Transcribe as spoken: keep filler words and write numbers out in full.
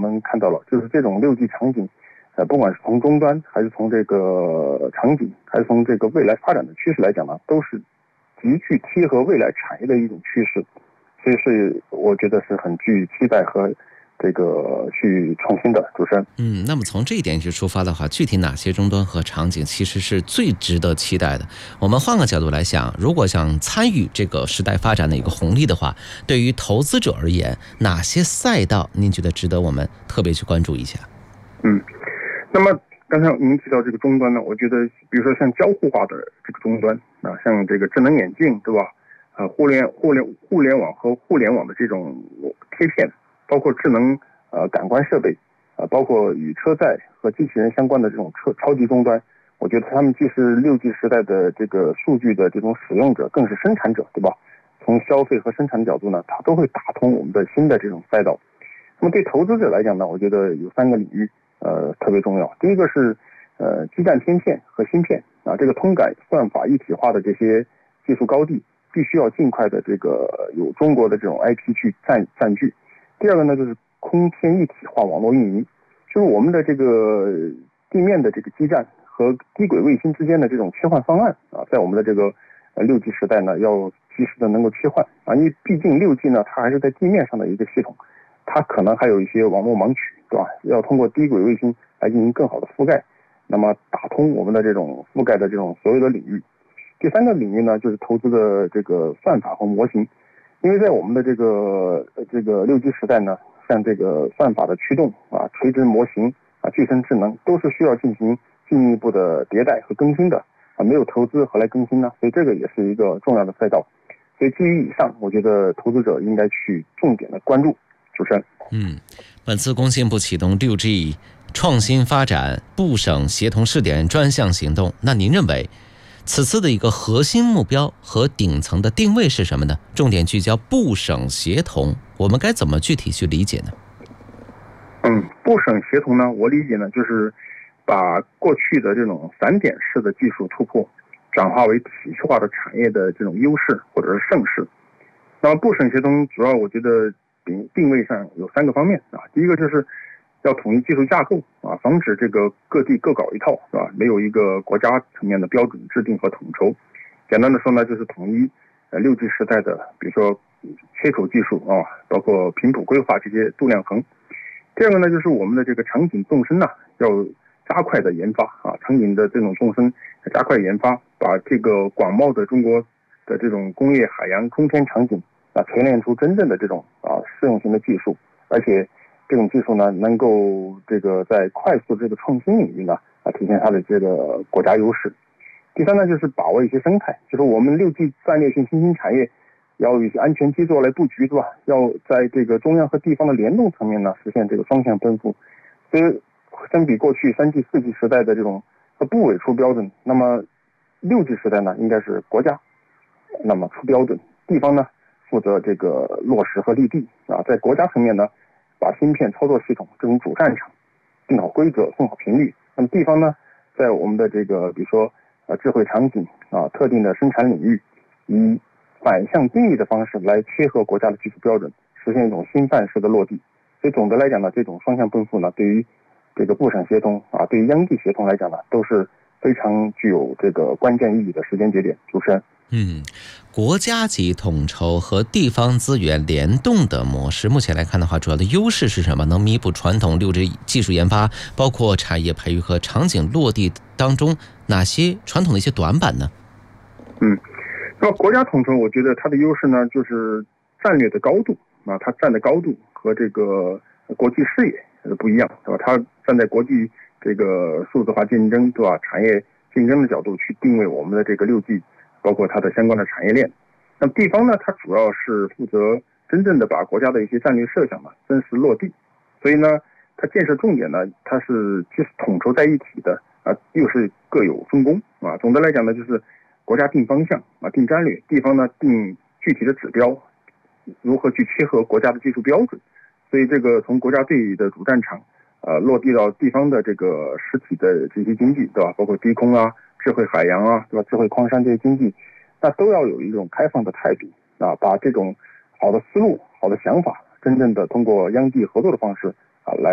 们看到了，就是这种六 G 场景，呃，不管是从终端还是从这个场景，还是从这个未来发展的趋势来讲呢，都是极具贴合未来产业的一种趋势，所以是我觉得是很具期待和这个去创新的。主持人， 嗯，那么从这一点去出发的话，具体哪些终端和场景其实是最值得期待的？我们换个角度来想，如果想参与这个时代发展的一个红利的话，对于投资者而言，哪些赛道您觉得值得我们特别去关注一下？ 嗯，那么刚才您提到这个终端呢，我觉得比如说像交互化的这个终端啊，像这个智能眼镜，对吧？呃，互联互联互联网和互联网的这种贴片，包括智能呃感官设备，呃，包括与车载和机器人相关的这种车超级终端，我觉得他们既是六 G 时代的这个数据的这种使用者，更是生产者，对吧？从消费和生产的角度呢，它都会打通我们的新的这种赛道。那么对投资者来讲呢，我觉得有三个领域呃特别重要。第一个是呃基站天线和芯片啊，这个通感算法一体化的这些技术高地，必须要尽快的这个有中国的这种 I P 去占占据。第二个呢，就是空天一体化网络运营，就是我们的这个地面的这个基站和低轨卫星之间的这种切换方案啊，在我们的这个呃六 G 时代呢，要及时的能够切换啊，因为毕竟六 G 呢，它还是在地面上的一个系统，它可能还有一些网络盲区，对吧？要通过低轨卫星来进行更好的覆盖，那么打通我们的这种覆盖的这种所有的领域。第三个领域呢，就是投资的这个算法和模型，因为在我们的这个这个六 G 时代呢，像这个算法的驱动啊、垂直模型啊、具身智能，都是需要进行进一步的迭代和更新的啊，没有投资何来更新呢？所以这个也是一个重要的赛道。所以基于以上，我觉得投资者应该去重点的关注。主持人， 嗯，本次工信部启动六 G 创新发展部省协同试点专项行动，那您认为此次的一个核心目标和顶层的定位是什么呢？重点聚焦部省协同，我们该怎么具体去理解呢？ 嗯，部省协同呢，我理解呢，就是把过去的这种散点式的技术突破，转化为体系化的产业的这种优势或者是盛世。那么部省协同主要我觉得定定位上有三个方面啊，第一个就是要统一技术架构啊，防止这个各地各搞一套，是吧？没有一个国家层面的标准制定和统筹。简单的说呢，就是统一呃六 G 时代的，比如说切口技术啊，包括频谱规划这些度量衡。第二个呢，就是我们的这个场景纵深呢，要加快的研发啊，场景的这种纵深加快研发，把这个广袤的中国的这种工业、海洋、空天场景啊，锤炼出真正的这种啊适用型的技术，而且这种技术呢，能够这个在快速这个创新领域呢啊体现它的这个国家优势。第三呢，就是把握一些生态，就是我们六 G 战略性新兴产业要有一些安全基座来布局，对吧？要在这个中央和地方的联动层面呢，实现这个双向奔赴。所以相比过去三 G、四 G 时代的这种部委出标准，那么六 G 时代呢，应该是国家那么出标准，地方呢负责这个落实和立地啊。在国家层面呢，把芯片操作系统这种主战场定好规则、送好频率。那么地方呢，在我们的这个比如说呃智慧场景啊、特定的生产领域，以反向定义的方式来切合国家的技术标准，实现一种新范式的落地。所以总的来讲呢，这种双向奔赴呢，对于这个部省协同啊，对于央地协同来讲呢，都是非常具有这个关键意义的时间节点。主持人， 嗯，国家级统筹和地方资源联动的模式，目前来看的话，主要的优势是什么？能弥补传统六 G 技术研发，包括产业培育和场景落地当中哪些传统的一些短板呢？ 嗯，那么国家统筹，我觉得它的优势呢，就是战略的高度啊，它站的高度和这个国际视野不一样，对吧？它站在国际这个数字化竞争，对吧？产业竞争的角度去定位我们的这个六 G， 包括它的相关的产业链。那么地方呢，它主要是负责真正的把国家的一些战略设想呢真实落地，所以呢，它建设重点呢，它是既是统筹在一体的啊，又是各有分工啊。总的来讲呢，就是国家定方向啊，定战略，地方呢定具体的指标，如何去切合国家的技术标准。所以这个从国家队的主战场呃落地到地方的这个实体的这些经济，对吧？包括低空啊、智慧海洋啊，对吧？智慧矿山这些经济，那都要有一种开放的态度啊，把这种好的思路、好的想法，真正的通过央地合作的方式啊来